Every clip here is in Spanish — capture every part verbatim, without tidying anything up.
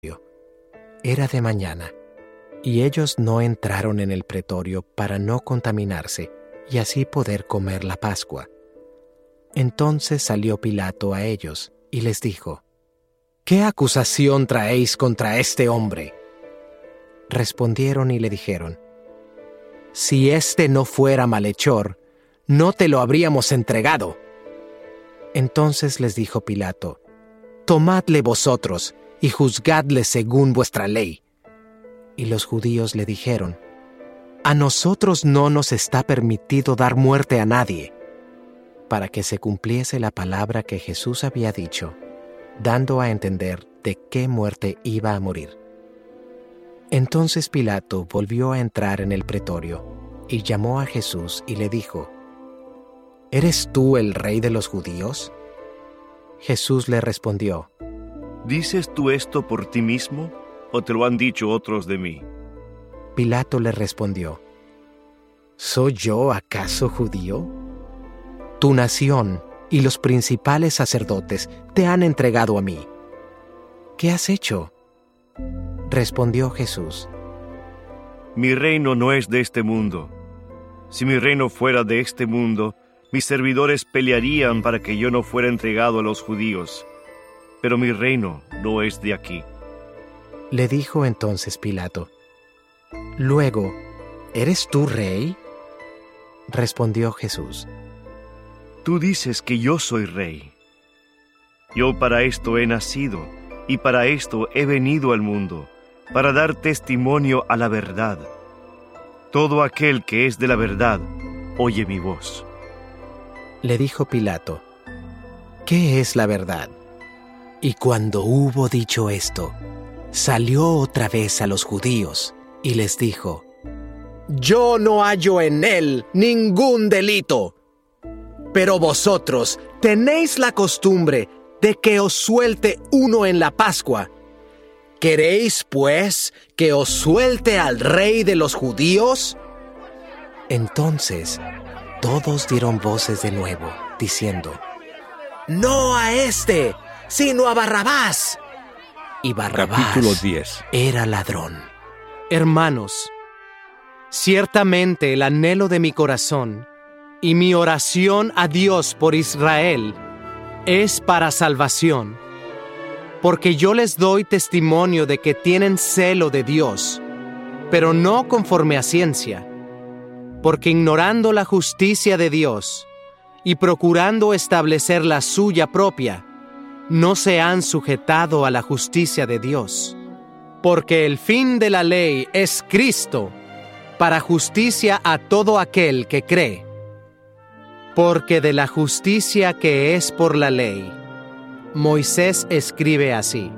Era de mañana, y ellos no entraron en el pretorio para no contaminarse y así poder comer la Pascua. Entonces salió Pilato a ellos y les dijo: ¿Qué acusación traéis contra este hombre? Respondieron y le dijeron: Si éste no fuera malhechor, no te lo habríamos entregado. Entonces les dijo Pilato: Tomadle vosotros y juzgadle según vuestra ley. Y los judíos le dijeron: A nosotros no nos está permitido dar muerte a nadie, para que se cumpliese la palabra que Jesús había dicho, dando a entender de qué muerte iba a morir. Entonces Pilato volvió a entrar en el pretorio y llamó a Jesús y le dijo: ¿Eres tú el rey de los judíos? Jesús le respondió: ¿Dices tú esto por ti mismo, o te lo han dicho otros de mí? Pilato le respondió: ¿Soy yo acaso judío? Tu nación y los principales sacerdotes te han entregado a mí. ¿Qué has hecho? Respondió Jesús: Mi reino no es de este mundo. Si mi reino fuera de este mundo, mis servidores pelearían para que yo no fuera entregado a los judíos. Pero mi reino no es de aquí. Le dijo entonces Pilato: Luego, ¿eres tú rey? Respondió Jesús: Tú dices que yo soy rey. Yo para esto he nacido, y para esto he venido al mundo, para dar testimonio a la verdad. Todo aquel que es de la verdad, oye mi voz. Le dijo Pilato: ¿Qué es la verdad? Y cuando hubo dicho esto, salió otra vez a los judíos y les dijo: Yo no hallo en él ningún delito. Pero vosotros tenéis la costumbre de que os suelte uno en la Pascua. ¿Queréis, pues, que os suelte al rey de los judíos? Entonces, todos dieron voces de nuevo, diciendo: No a éste, sino a Barrabás. Y Barrabás Capítulo diez. Era ladrón. Hermanos, ciertamente el anhelo de mi corazón y mi oración a Dios por Israel es para salvación, porque yo les doy testimonio de que tienen celo de Dios, pero no conforme a ciencia, porque ignorando la justicia de Dios y procurando establecer la suya propia, no se han sujetado a la justicia de Dios. Porque el fin de la ley es Cristo, para justicia a todo aquel que cree. Porque de la justicia que es por la ley, Moisés escribe así: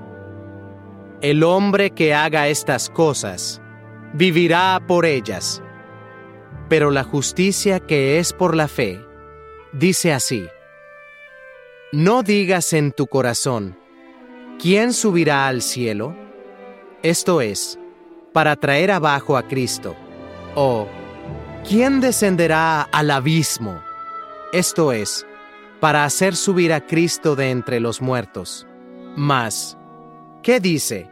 El hombre que haga estas cosas, vivirá por ellas. Pero la justicia que es por la fe, dice así: No digas en tu corazón: ¿Quién subirá al cielo? Esto es, para traer abajo a Cristo. O, ¿quién descenderá al abismo? Esto es, para hacer subir a Cristo de entre los muertos. Mas, ¿qué dice?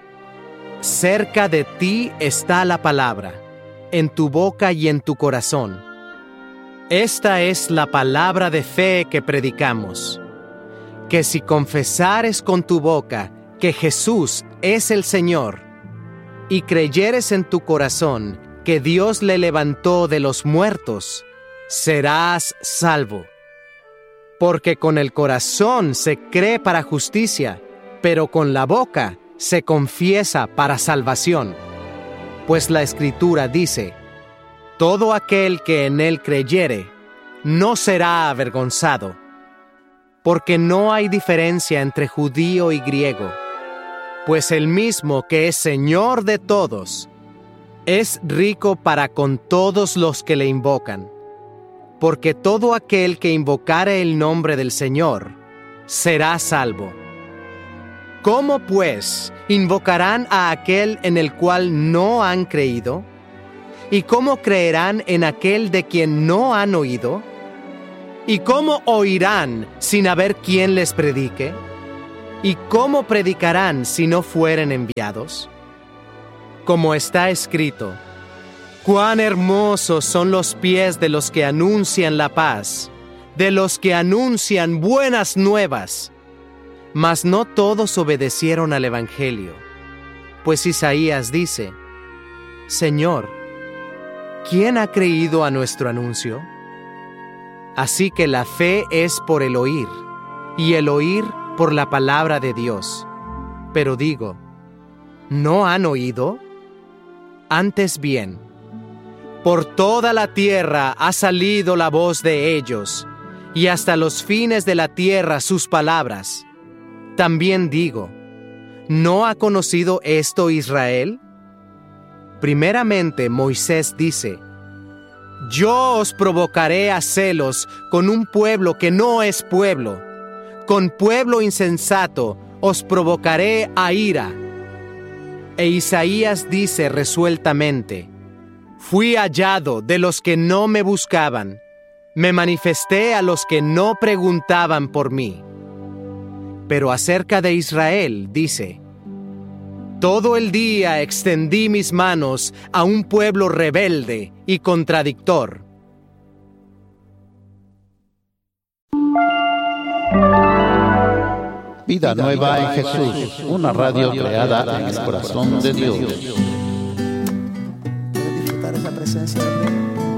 Cerca de ti está la palabra, en tu boca y en tu corazón. Esta es la palabra de fe que predicamos: que si confesares con tu boca que Jesús es el Señor, y creyeres en tu corazón que Dios le levantó de los muertos, serás salvo. Porque con el corazón se cree para justicia, pero con la boca se confiesa para salvación. Pues la Escritura dice: Todo aquel que en él creyere, no será avergonzado. Porque no hay diferencia entre judío y griego, pues el mismo que es Señor de todos, es rico para con todos los que le invocan. Porque todo aquel que invocare el nombre del Señor, será salvo. ¿Cómo, pues, invocarán a aquel en el cual no han creído? ¿Y cómo creerán en aquel de quien no han oído? ¿Y cómo oirán sin haber quien les predique? ¿Y cómo predicarán si no fueren enviados? Como está escrito, cuán hermosos son los pies de los que anuncian la paz, de los que anuncian buenas nuevas. Mas no todos obedecieron al Evangelio, pues Isaías dice, Señor, ¿quién ha creído a nuestro anuncio? Así que la fe es por el oír, y el oír por la palabra de Dios. Pero digo, ¿no han oído? Antes bien, por toda la tierra ha salido la voz de ellos, y hasta los fines de la tierra sus palabras. También digo, ¿no ha conocido esto Israel? Primeramente Moisés dice, yo os provocaré a celos con un pueblo que no es pueblo, con pueblo insensato os provocaré a ira. E Isaías dice resueltamente, fui hallado de los que no me buscaban, me manifesté a los que no preguntaban por mí. Pero acerca de Israel dice, todo el día extendí mis manos a un pueblo rebelde y contradictor. Vida Nueva en Jesús, una radio creada en el corazón de Dios. Puedes disfrutar esa presencia